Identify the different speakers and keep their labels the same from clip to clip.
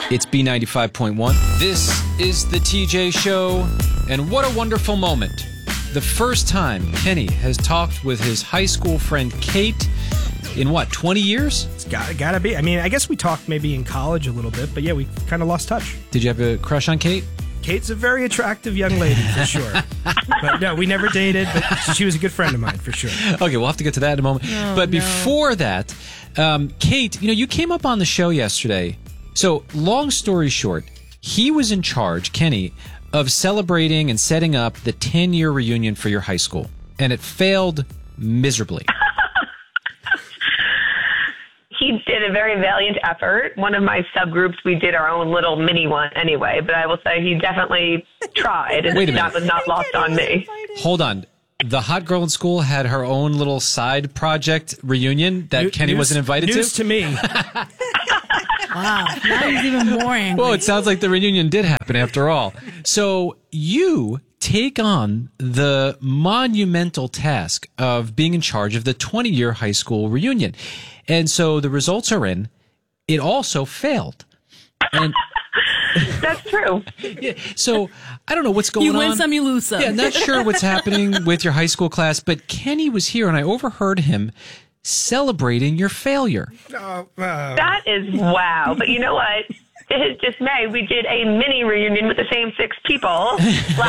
Speaker 1: It's B95.1. This is the TJ Show, and what a wonderful moment. The first time Kenny has talked with his high school friend Kate in, 20 years?
Speaker 2: It's gotta be. I mean, I guess we talked maybe in college a little bit, but yeah, we kind of lost touch.
Speaker 1: Did you have a crush on Kate?
Speaker 2: Kate's a very attractive young lady, for sure. But no, we never dated, but she was a good friend of mine, for sure.
Speaker 1: Okay, we'll have to get to that in a moment. But before that, Kate, you came up on the show yesterday. So, long story short, he was in charge, Kenny, of celebrating and setting up the 10-year reunion for your high school. And it failed miserably.
Speaker 3: He did a very valiant effort. One of my subgroups, we did our own little mini one anyway, but I will say he definitely tried, and that was not lost on me.
Speaker 1: Hold on. The hot girl in school had her own little side project reunion that Kenny wasn't invited to?
Speaker 2: News to me.
Speaker 4: Wow, now he's even more angry.
Speaker 1: Well, it sounds like the reunion did happen after all. So you take on the monumental task of being in charge of the 20-year high school reunion. And so the results are in. It also failed. And
Speaker 3: that's true.
Speaker 1: Yeah, so I don't know what's going on.
Speaker 4: You win some, you lose some.
Speaker 1: Yeah, not sure what's happening with your high school class, but Kenny was here and I overheard him celebrating your failure.
Speaker 3: That is wow. But you know what? To his dismay, we did a mini reunion with the same 6 people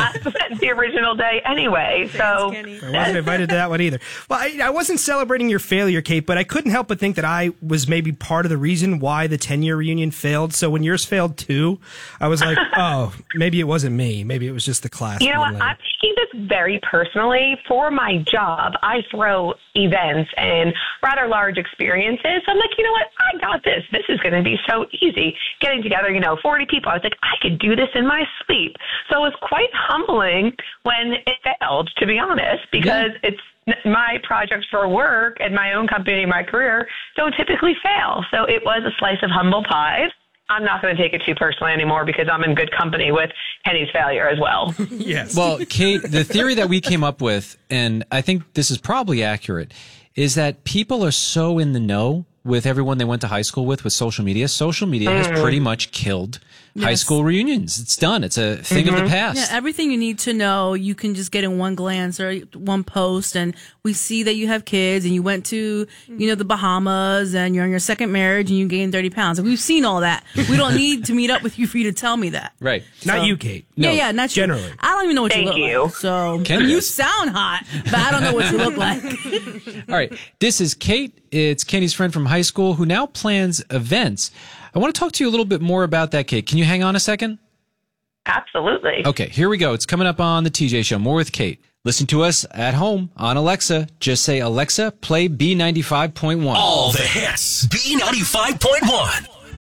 Speaker 3: the original day anyway. So
Speaker 2: I wasn't invited to that one either. Well, I wasn't celebrating your failure, Kate, but I couldn't help but think that I was maybe part of the reason why the 10-year reunion failed. So when yours failed too, I was like, oh, maybe it wasn't me. Maybe it was just the class.
Speaker 3: You know what? I'm taking this very personally. For my job, I throw events and rather large experiences. So I'm like, you know what? I got this. This is going to be so easy. Getting together, 40 people. I was like, I could do this in my sleep. So it was quite humbling when it failed, to be honest, because it's my projects for work and my own company, my career don't typically fail. So it was a slice of humble pie. I'm not going to take it too personally anymore because I'm in good company with Kenny's failure as well.
Speaker 2: Yes.
Speaker 1: Well, Kate, the theory that we came up with, and I think this is probably accurate, is that people are so in the know with everyone they went to high school with social media. Social media has pretty much killed high school reunions. It's done. It's a thing of the past.
Speaker 4: Yeah, everything you need to know, you can just get in one glance or one post. And we see that you have kids and you went to, the Bahamas and you're on your second marriage and you gained 30 pounds. And we've seen all that. We don't need to meet up with you for you to tell me that.
Speaker 1: Right.
Speaker 2: Not you, Kate.
Speaker 4: No. Yeah, not you.
Speaker 2: Generally.
Speaker 4: I don't even know what
Speaker 3: Thank
Speaker 4: you look like. So you sound hot, but I don't know what you look like.
Speaker 1: All right. This is Kate. It's Kenny's friend from high school who now plans events. I want to talk to you a little bit more about that, Kate. Can you hang on a second?
Speaker 3: Absolutely.
Speaker 1: Okay, here we go. It's coming up on the TJ Show. More with Kate. Listen to us at home on Alexa. Just say, Alexa, play B95.1.
Speaker 5: All the hits. B95.1.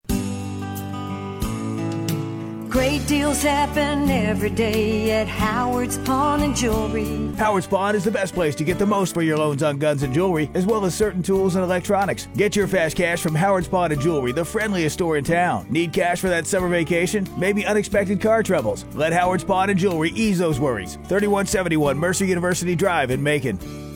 Speaker 6: Great deals happen every day at Howard's Pawn and Jewelry.
Speaker 7: Howard's Pawn is the best place to get the most for your loans on guns and jewelry, as well as certain tools and electronics. Get your fast cash from Howard's Pawn and Jewelry, the friendliest store in town. Need cash for that summer vacation? Maybe unexpected car troubles? Let Howard's Pawn and Jewelry ease those worries. 3171 Mercer University Drive in Macon.